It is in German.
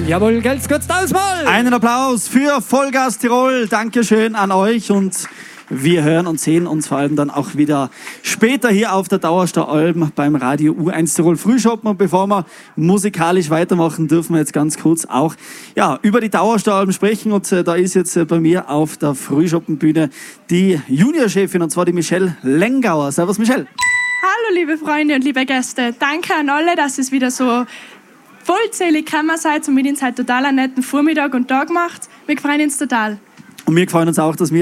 Jawohl, geht's kurz Auswahl. Einen Applaus für Vollgas Tirol. Dankeschön an euch und wir hören und sehen uns vor allem dann auch wieder später hier auf der Dauerstau Alm beim Radio U1 Tirol Frühschoppen. Und bevor wir musikalisch weitermachen, dürfen wir jetzt ganz kurz auch über die Dauerstau Alm sprechen. Und da ist jetzt bei mir auf der Frühschoppenbühne die Juniorchefin, und zwar die Michelle Lengauer. Servus Michelle. Hallo liebe Freunde und liebe Gäste. Danke an alle, dass es wieder so vollzählig gekommen seid und mit uns heute total einen netten Vormittag und Tag macht. Wir freuen uns total. Und wir freuen uns auch, dass wir